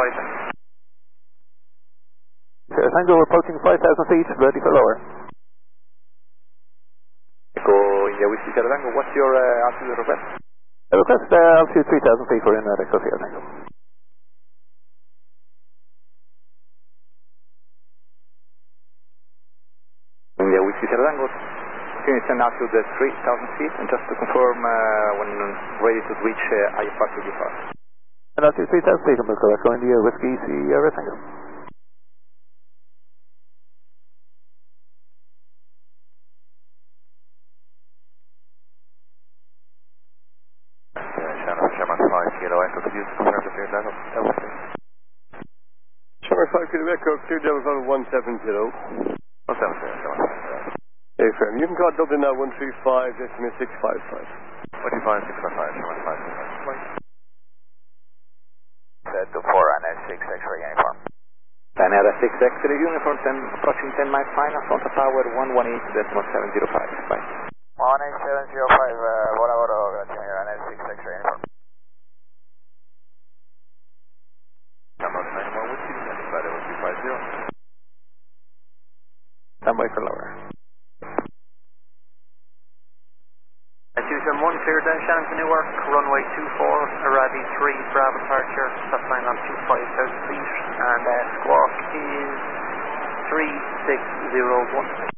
Tango approaching 5,000 feet, ready for lower. Echo India Whiskey Sierra Tango, what's your altitude request? Request altitude 3,000 feet for in Echo Sierra Tango. India Whiskey Sierra Tango, can you send altitude 3,000 feet, and just to confirm when ready to reach IFR to be fast. And altitude 3,000 feet, Milko Echo India Whiskey Sierra Tango. Shamrock 5 Kilo Echo, could you confirm the cleared level? Shamrock 5 Kilo Echo, cleared level 170. 170, Shamrock 5. AFM, you can call Dublin now 135, estimate 655. 135, 655, Shamrock 5. Set to 4 and 6 X-ray uniform. Canada 6 X-ray uniform, approaching 10 miles final, front of tower 118.705. Bye. 18705, Bora Bora, Canada 6 X-ray uniform. Shamrock 9 more whiskey, Canada 250. Standby for lower. Houston 1, cleared down Shannon to Newark, runway 24, Arabi 3, Bravo departure, stop line on 25,000 feet, and squawk is 3601.